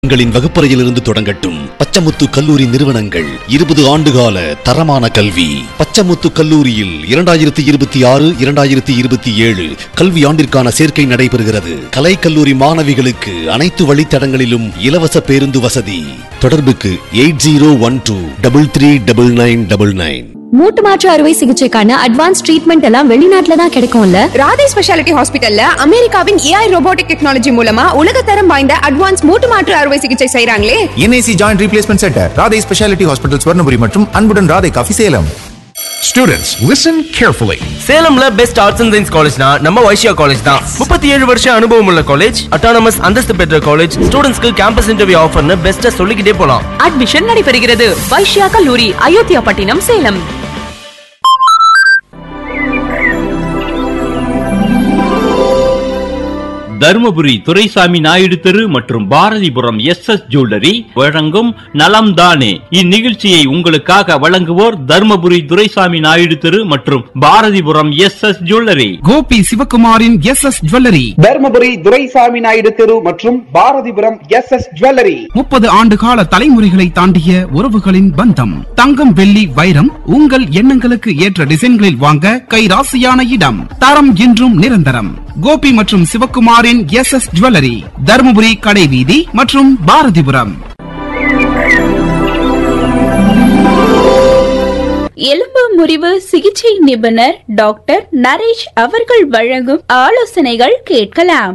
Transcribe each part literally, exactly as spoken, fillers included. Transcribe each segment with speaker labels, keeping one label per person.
Speaker 1: உங்களின் வகுப்பறையிலிருந்து தொடங்கட்டும். பச்சமுத்து கல்லூரி நிறுவனங்கள் இருபது ஆண்டுகால தரமான கல்வி. பச்சமுத்து கல்லூரியில் இரண்டாயிரத்தி இருபத்தி ஆறு இரண்டாயிரத்தி இருபத்தி ஏழு கல்வி ஆண்டிற்கான சேர்க்கை நடைபெறுகிறது. கலை கல்லூரி மாணவிகளுக்கு அனைத்து வழித்தடங்களிலும் இலவச பேருந்து வசதி. தொடர்புக்கு eight zero one two double three double nine double nine.
Speaker 2: மூட்டு மாற்று அறுவை சிகிச்சைக்கான அட்வான்ஸ் ட்ரீட்மெண்ட் எல்லாம் வெளிநாட்டுல தான் கிடைக்கும்ல.
Speaker 3: ராதே ஸ்பெஷாலிட்டி ஹாஸ்பிட்டல்ல அமெரிக்காவின் ஏஐ ரோபோட்டிக் டெக்னாலஜி மூலமா உலகத்தரம் வாய்ந்த அட்வான்ஸ் மூட்டு மாற்று அறுவை சிகிச்சை செய்றாங்களே.
Speaker 4: NIC joint replacement centre, Radhe speciality hospital, Swarnapuri மற்றும் அன்புடன் Radhe coffee, Salem.
Speaker 5: Students, listen carefully.
Speaker 6: சேலம்ல best arts and science காலேஜ்னா நம்ம வைஷ்யா காலேஜ் தான். முப்பத்தி ஏழு வருஷம் அனுபவம் உள்ள காலேஜ், அட்டானமஸ் அந்தஸ்து பெற்ற காலேஜ், ஸ்டூடெண்ட்ஸ்க்கு கேம்பஸ் இன்டர்வியூ ஆஃபர்னு பெஸ்ட்டா சொல்லிக்கிட்டே போலாம்.
Speaker 7: அட்மிஷன் நடைபெறுகிறது. வைஷ்யா கல்லூரி, அயோத்தியா பட்டினம், சேலம்.
Speaker 8: தர்மபுரி துரைசாமி நாயுடு தெரு மற்றும் பாரதிபுரம் எஸ் எஸ் ஜுவல்லரி வழங்கும் நலம் தானே. இந்நிகழ்ச்சியை உங்களுக்காக வழங்குவோர் தர்மபுரி துரைசாமி நாயுடு தெரு மற்றும் Bharathipuram S S jewellery.
Speaker 9: Gopi சிவகுமாரின் S S jewellery,
Speaker 10: Dharmapuri Duraisamy Naidu தெரு மற்றும் பாரதிபுரம் எஸ் எஸ் ஜுவல்லரி.
Speaker 9: முப்பது ஆண்டு கால தலைமுறைகளை தாண்டிய உறவுகளின் பந்தம். தங்கம், வெள்ளி, வைரம் உங்கள் எண்ணங்களுக்கு ஏற்ற டிசைன்களில் வாங்க கைராசியான இடம். தரம் என்றும் நிரந்தரம். கோபி மற்றும் சிவகுமாரின் எஸ் எஸ் ஜுவல்லரி, தர்மபுரி கடைவீதி மற்றும் பாரதிபுரம்.
Speaker 11: எலும்பு முறிவு சிகிச்சை நிபுணர் டாக்டர் நரேஷ் அவர்கள் வழங்கும் ஆலோசனைகள் கேட்கலாம்.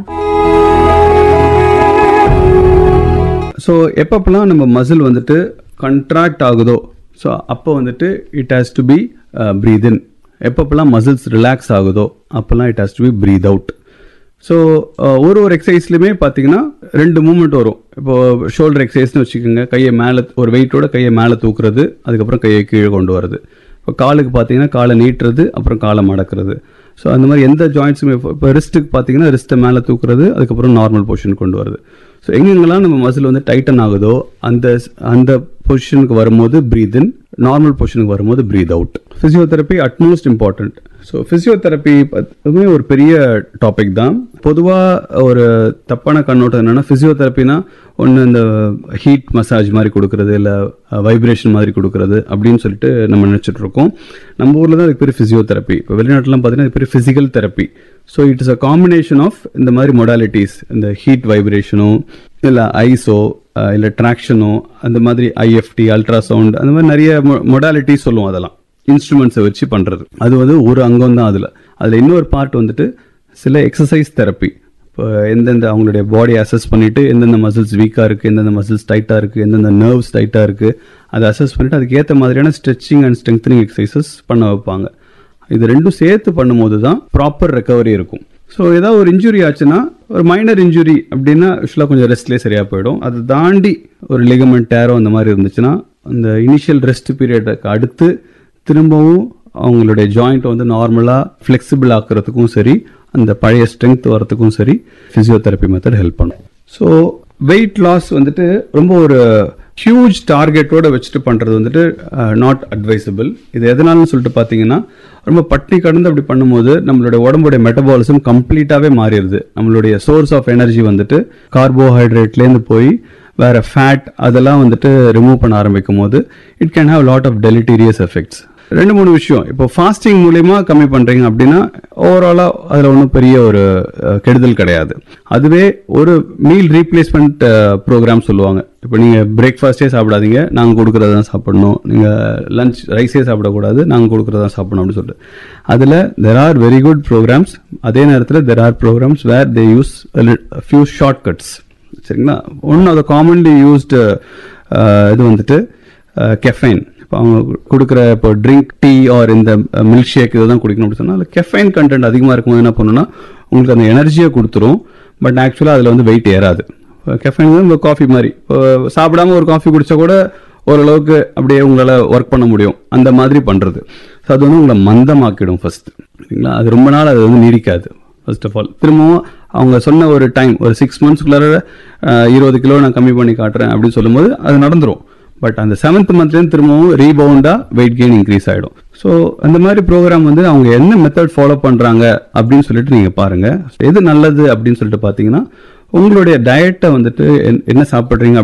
Speaker 12: ஸோ எப்பப்பெல்லாம் நம்ம மசில் வந்துட்டு கண்ட்ராக்ட் ஆகுதோ, ஸோ அப்போ வந்துட்டு it has to be breath இன். எப்பப்பெல்லாம் மசில்ஸ் ரிலாக்ஸ் ஆகுதோ அப்போல்லாம் it has to be breath out. So ஒரு ஒரு எக்ஸசைஸ்லையுமே பார்த்தீங்கன்னா ரெண்டு மூமெண்ட் வரும். இப்போ ஷோல்டர் எக்ஸசைஸ்னு வச்சுக்கோங்க, கையை மேலே ஒரு வெயிட்டோட கையை மேலே தூக்குறது, அதுக்கப்புறம் கையை கீழே கொண்டு வரது. இப்போ காலுக்கு பார்த்தீங்கன்னா காலை நீட்டுறது, அப்புறம் காலை மடக்கிறது. ஸோ அந்த மாதிரி எந்த ஜாயின்ட்ஸுமே, இப்போ ரிஸ்ட்டுக்கு பார்த்தீங்கன்னா ரிஸ்ட்டை மேலே தூக்குறது, அதுக்கப்புறம் நார்மல் பொசிஷன் கொண்டு வருது. ஸோ எங்கெங்கெல்லாம் நம்ம மசில் வந்து டைட்டன் ஆகுதோ அந்த அந்த பொசிஷனுக்கு வரும்போது ப்ரீத் இன், நார்மல் பொசிஷனுக்கு வரும்போது breath out. Physiotherapy utmost important. So physiotherapy அதுவுமே ஒரு பெரிய டாபிக் தான். பொதுவாக ஒரு தப்பான கண்ணோட்டம் என்னென்னா, ஃபிசியோதெரப்பினா ஒன்று இந்த ஹீட் மசாஜ் மாதிரி கொடுக்குறது, இல்லை வைப்ரேஷன் மாதிரி கொடுக்குறது அப்படின்னு சொல்லிட்டு நம்ம நினச்சிட்டு இருக்கோம். நம்ம ஊரில் தான் அதுக்கு பேர் ஃபிசியோதெரப்பி. இப்போ வெளிநாட்டிலாம் பார்த்தீங்கன்னா அது பேர் physical therapy. So it is a combination of இந்த மாதிரி மொடாலிட்டிஸ், இந்த ஹீட் வைப்ரேஷனோ இல்லை ஐஸோ இல்லை ட்ராக்ஷனோ, அந்த மாதிரி ஐஎஃப்டி, அல்ட்ராசவுண்ட், அந்த மாதிரி நிறைய மொடாலிட்டிஸ் சொல்லுவோம். அதெல்லாம் இன்ஸ்ட்ருமெண்ட்ஸை வச்சு பண்ணுறது. அது வந்து ஒரு அங்கம் தான். அதில் அதில் இன்னொரு பார்ட் வந்துட்டு சில எக்ஸசைஸ் தெரப்பி. இப்போ எந்தெந்த அவங்களுடைய பாடியை அசஸ் பண்ணிவிட்டு எந்தெந்த மசில்ஸ் வீக்காக இருக்குது, எந்தெந்த மசில்ஸ் டைட்டாக இருக்குது, எந்தெந்த நர்வ்ஸ் டைட்டாக இருக்குது, அதை அசஸ் பண்ணிவிட்டு அதுக்கு ஏற்ற மாதிரியான ஸ்ட்ரெச்சிங் அண்ட் ஸ்ட்ரெங்தனிங் எக்ஸசைசஸ் பண்ண வைப்பாங்க. இது ரெண்டும் சேர்த்து பண்ணும்போது தான் ப்ராப்பர் ரெக்கவரி இருக்கும். ஸோ ஏதாவது ஒரு இன்ஜுரி ஆச்சுன்னா, ஒரு மைனர் இன்ஜுரி அப்படின்னா யூஸ்வலாக கொஞ்சம் ரெஸ்ட்லேயே சரியாக போயிடும். அதை தாண்டி ஒரு லிகமெண்ட் டேரோ அந்த மாதிரி இருந்துச்சுன்னா, அந்த இனிஷியல் ரெஸ்ட் பீரியடுக்கு அடுத்து திரும்பவும் அவங்களுடைய ஜாயிண்ட் வந்து நார்மலாக ஃப்ளெக்சிபிள் ஆக்குறதுக்கும் சரி, அந்த பழைய ஸ்ட்ரென்த் வரத்துக்கும் சரி ஃபிசியோதெரப்பி மெத்தட் ஹெல்ப் பண்ணும். ஸோ வெயிட் லாஸ் வந்துட்டு ரொம்ப ஒரு ஹியூஜ் டார்கெட்டோட வச்சுட்டு பண்ணுறது வந்துட்டு நாட் அட்வைசபிள். இது எதனாலன்னு சொல்லிட்டு பார்த்தீங்கன்னா, ரொம்ப பட்டி கடந்து அப்படி பண்ணும்போது நம்மளுடைய உடம்புடைய மெட்டபாலிசம் கம்ப்ளீட்டாகவே மாறிடுது. நம்மளுடைய சோர்ஸ் ஆஃப் எனர்ஜி வந்துட்டு கார்போஹைட்ரேட்லேருந்து போய் வேற ஃபேட் அதெல்லாம் வந்துட்டு ரிமூவ் பண்ண ஆரம்பிக்கும் போது it can have lot of deleterious effects. ரெண்டு மூணு விஷயம், இப்போ ஃபாஸ்டிங் மூலயமா கம்மி பண்ணுறீங்க அப்படின்னா ஓவராலாக அதில் ஒன்றும் பெரிய ஒரு கெடுதல் கிடையாது. அதுவே ஒரு மீல் ரீப்ளேஸ்மெண்ட் ப்ரோக்ராம் சொல்லுவாங்க. இப்போ நீங்கள் பிரேக்ஃபாஸ்டே சாப்பிடாதீங்க, நாங்கள் கொடுக்குறத தான் சாப்பிடணும், நீங்கள் லஞ்ச் ரைஸே சாப்பிடக்கூடாது, நாங்கள் கொடுக்குறதான் சாப்பிடணும் அப்படின்னு சொல்லிட்டு அதில் there are very good programs. அதே நேரத்தில் there are programs where they use few short cuts. சரிங்களா? One of the commonly used இது வந்துட்டு கெஃபைன். இப்போ அவங்க கொடுக்குற இப்போ ட்ரிங்க், டீ ஆர் இந்த மில்க் ஷேக் இதுதான் குடிக்கணும் அப்படின்னு சொன்னால் அதில் கெஃபைன் கண்டென்ட் அதிகமாக இருக்கும்போது என்ன பண்ணணும்னா, உங்களுக்கு அந்த எனர்ஜியை கொடுத்துரும். பட் ஆக்சுவலாக அதில் வந்து வெயிட் ஏறாது. கெஃபைன் வந்து இந்த காஃபி மாதிரி, இப்போ சாப்பிடாம ஒரு காஃபி குடித்தா கூட ஓரளவுக்கு அப்படியே உங்களால் ஒர்க் பண்ண முடியும். அந்த மாதிரி பண்ணுறது. ஸோ அது வந்து உங்களை மந்தமாக்கிடும் ஃபர்ஸ்ட். சரிங்களா? அது ரொம்ப நாள் அது வந்து நீடிக்காது. ஃபர்ஸ்ட் ஆஃப் ஆல் திரும்பவும் அவங்க சொன்ன ஒரு டைம், ஒரு சிக்ஸ் மந்த்ஸ்க்குள்ளார இருபது கிலோ நான் கம்மி பண்ணி காட்டுறேன் அப்படின்னு சொல்லும்போது அது நடந்துடும். பட் அந்த செவன்த் மந்த்லேருந்து திரும்பவும் ரீபவுண்டாக வெயிட் கெயின் இன்க்ரீஸ் ஆகிடும். ஸோ அந்த மாதிரி ப்ரோக்ராம் வந்து அவங்க என்ன மெத்தட் ஃபாலோ பண்ணுறாங்க அப்படின்னு சொல்லிட்டு நீங்கள் பாருங்கள். எது நல்லது அப்படின்னு சொல்லிட்டு பார்த்தீங்கன்னா, உங்களுடைய டயட்டை வந்துட்டு என்ன சாப்பிட்றீங்க